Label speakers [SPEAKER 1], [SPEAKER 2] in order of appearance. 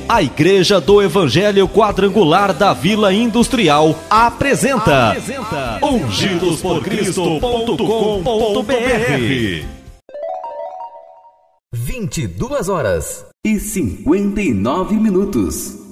[SPEAKER 1] A Igreja do Evangelho Quadrangular da Vila Industrial apresenta ungidosporcristo.com.br.
[SPEAKER 2] 22h59.